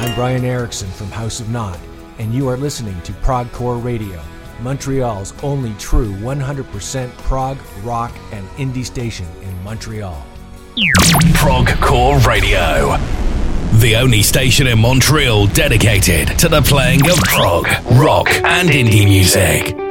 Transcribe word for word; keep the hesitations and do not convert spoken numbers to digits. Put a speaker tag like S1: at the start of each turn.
S1: I'm Brian Erickson from House of Knot, and you are listening to Progcore Radio, Montreal's only true one hundred percent prog, rock, and indie station in Montreal.
S2: Progcore Radio, the only station in Montreal dedicated to the playing of prog, rock, and indie music.